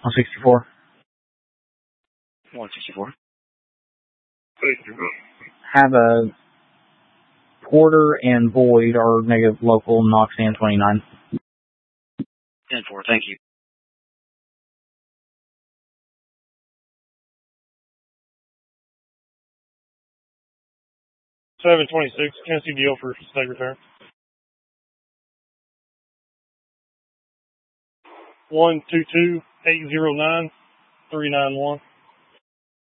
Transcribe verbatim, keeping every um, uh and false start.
one sixty-four. one sixty-four. Have a Porter and Boyd are negative local, Knox and twenty-nine. ten four, thank you. seven twenty-six, Tennessee deal for state return. one two two eight zero nine three nine one.